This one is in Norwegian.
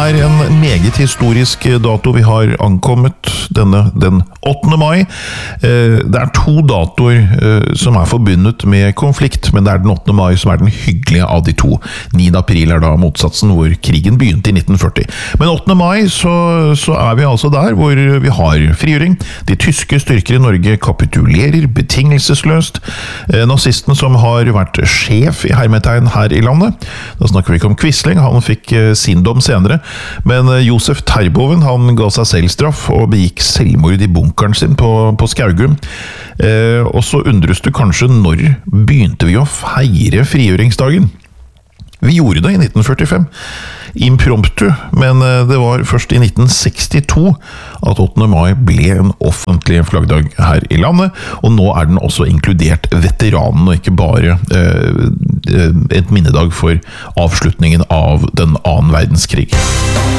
en meget historisk dato vi har ankommet den 8. mai. Det to datoer som forbundet med konflikt, men det den 8. mai som den hyggelige av de to. 9. april da motsatsen, hvor krigen begynte i 1940. Men 8. mai så vi altså der hvor vi har frigjøring. De tyske styrker i Norge kapitulerer betingelsesløst. Nazisten som har vært sjef i hermetegn her i landet. Da snakker vi ikke om Quisling, han fikk sin dom senere, men Josef Terboven, han ga seg selv straff og begikk selvmord i bunkeren sin på Skaugum. Og så undres du kanskje, når begynte vi å feire frigjøringsdagen? Vi gjorde det i 1945, impromptu, men det var først i 1962 at 8. mai ble en offentlig flaggdag her i landet, og nå den også inkludert veteranen, og ikke bare et minnedag for avslutningen av den 2. verdenskrig.